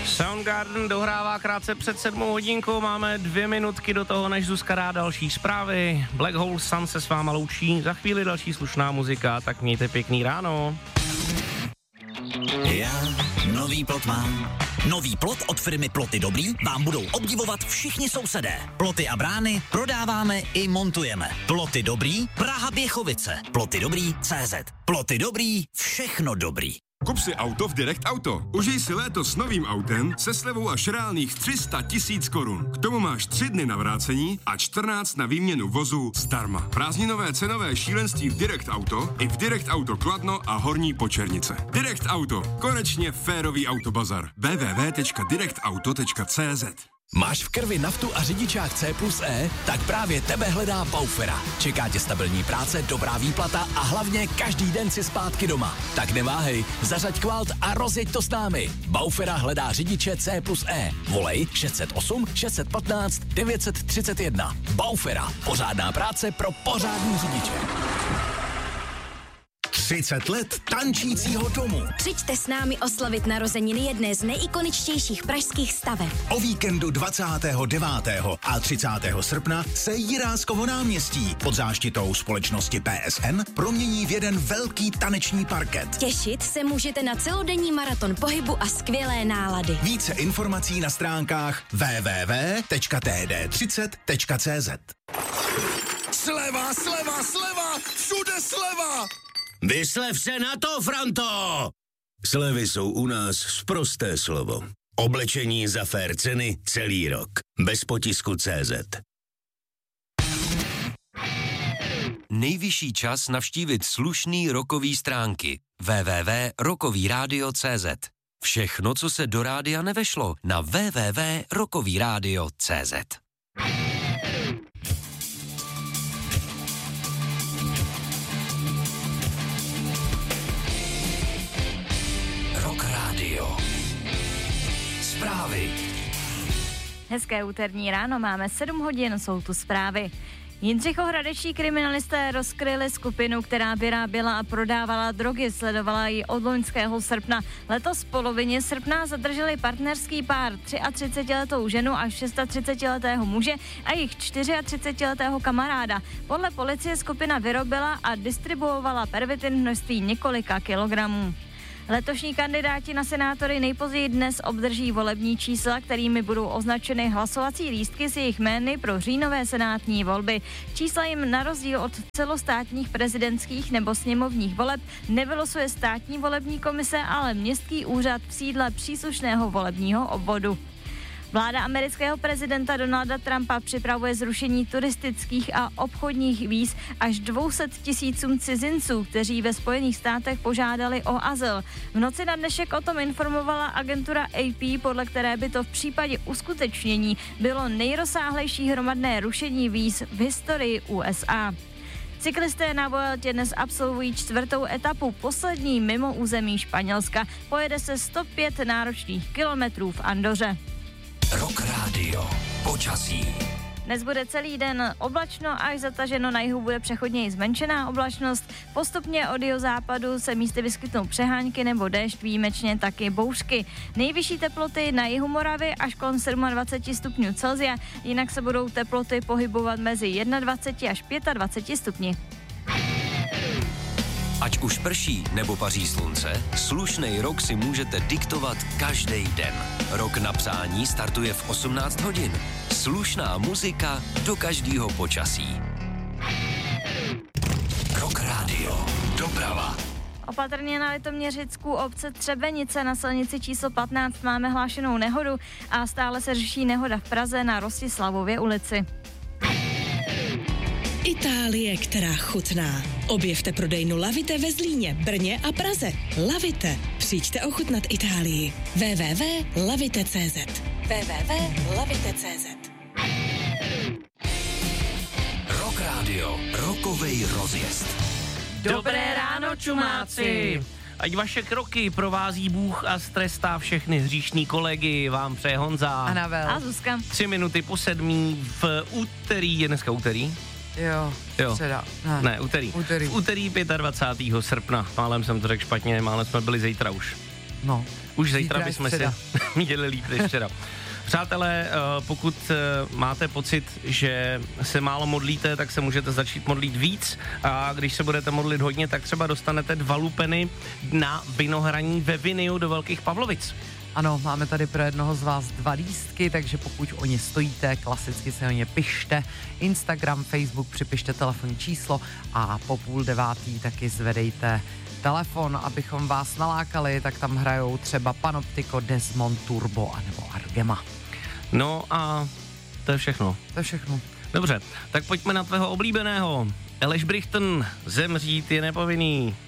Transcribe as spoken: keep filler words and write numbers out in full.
Soundgarden dohrává krátce před sedmou hodinkou, máme dvě minutky do toho, než Zuzka dá další zprávy. Black Hole Sun se s váma loučí, za chvíli další slušná muzika, tak mějte pěkný ráno. Já nový plot mám. Nový plot od firmy Ploty Dobrý vám budou obdivovat všichni sousedé. Ploty a brány prodáváme i montujeme. Ploty Dobrý, Praha Běchovice. Ploty Dobrý C Z. Ploty Dobrý, všechno dobrý. Kup si auto v Direct Auto. Užij si léto s novým autem se slevou až reálných tři sta tisíc korun. K tomu máš tři dny na vrácení a čtrnáct na výměnu vozu zdarma. Prázdninové cenové šílenství v Direct Auto i v Direct Auto Kladno a Horní Počernice. Direct Auto. Konečně férový autobazar. w w w tečka direct auto tečka c z. Máš v krvi naftu a řidičák C plus E? Tak právě tebe hledá Baufera. Čeká tě stabilní práce, dobrá výplata a hlavně každý den si zpátky doma. Tak neváhej, zařaď kvalt a rozjeď to s námi. Baufera hledá řidiče C plus E. Volej šest set osm šest set patnáct devět set třicet jedna. Baufera. Pořádná práce pro pořádný řidiče. třicet let tančícího domu. Přijďte s námi oslavit narozeniny jedné z nejikoničtějších pražských staveb. O víkendu dvacátého devátého a třicátého srpna se Jiráskovo náměstí pod záštitou společnosti P S N promění v jeden velký taneční parket. Těšit se můžete na celodenní maraton pohybu a skvělé nálady. Více informací na stránkách w w w tečka t d třicet tečka c z. Sleva, sleva, sleva, všude sleva! Vyslev se na to, Franto! Slevy jsou u nás sprosté slovo. Oblečení za fér ceny celý rok. Bez potisku C Z. Nejvyšší čas navštívit slušný rokový stránky. w w w tečka rokový rádio tečka c z. Všechno, co se do rádia nevešlo, na w w w tečka rokový rádio tečka c z. Zprávy. Hezké úterní ráno, máme sedm hodin, jsou tu zprávy. Jindřichohradečtí kriminalisté rozkryli skupinu, která vyráběla a prodávala drogy, sledovala ji od loňského srpna. Letos v polovině srpna zadrželi partnerský pár třiatřicetiletou ženu a třicetišestiletého muže a jejich čtyřiatřicetiletého kamaráda. Podle policie skupina vyrobila a distribuovala pervitin v množství několika kilogramů. Letošní kandidáti na senátory nejpozději dnes obdrží volební čísla, kterými budou označeny hlasovací lístky s jejich jmény pro říjnové senátní volby. Čísla jim na rozdíl od celostátních prezidentských nebo sněmovních voleb nevylosuje státní volební komise, ale městský úřad v sídle příslušného volebního obvodu. Vláda amerického prezidenta Donalda Trumpa připravuje zrušení turistických a obchodních víz až dvě stě tisícům cizinců, kteří ve Spojených státech požádali o azyl. V noci na dnešek o tom informovala agentura A P, podle které by to v případě uskutečnění bylo nejrozsáhlejší hromadné rušení víz v historii U S A. Cyklisté na Vueltě dnes absolvují čtvrtou etapu, poslední mimo území Španělska. Pojede se sto pět náročných kilometrů v Andoře. Rock Radio. Počasí. Dnes bude celý den oblačno, až zataženo, na jihu bude přechodně i zmenšená oblačnost. Postupně od jihozápadu se místy vyskytnou přehánky nebo déšť, výjimečně taky bouřky. Nejvyšší teploty na jihu Moravy až kolem dvacet sedm stupňů Celsia, jinak se budou teploty pohybovat mezi dvacet jedna až dvacet pět stupni. Ať už prší nebo paří slunce, slušnej rok si můžete diktovat každý den. Rok na psání startuje v osmnáct hodin. Slušná muzika do každého počasí. Rock Radio. Doprava. Opatrně na Litoměřicku obce Třebenice na silnici číslo patnáct máme hlášenou nehodu a stále se řeší nehoda v Praze na Rostislavově ulici. Itálie, která chutná. Objevte prodejnu Lavite ve Zlíně, Brně a Praze. Lavite. Přijďte ochutnat Itálii. w w w tečka lavite tečka c z w w w tečka lavite tečka c z. Rock Radio. Rokovej rozjezd. Dobré ráno, čumáci! Ať vaše kroky provází Bůh a strestá všechny hříšní kolegy, vám přeje Honza. Anabel. A Zuzka. Tři minuty po sedmí v úterý, je dneska úterý? Jo, jo. Středa. Ne, ne úterý. úterý. V úterý dvacátého pátého srpna. Málem jsem to řekl špatně, málem jsme byli zítra už. No. Už zítra bychom si měli líp než včera. Přátelé, pokud máte pocit, že se málo modlíte, tak se můžete začít modlit víc a když se budete modlit hodně, tak třeba dostanete dva lupeny na vinohraní ve Viniu do Velkých Pavlovic. Ano, máme tady pro jednoho z vás dva lístky, takže pokud o ně stojíte, klasicky se o ně pište. Instagram, Facebook, připište telefonní číslo a po půl devátý taky zvedejte telefon, abychom vás nalákali, tak tam hrajou třeba Panoptiko, Desmond, Turbo anebo Argema. No a to je všechno. To je všechno. Dobře, tak pojďme na tvého oblíbeného. Aleš Brychton, zemřít je nepovinný.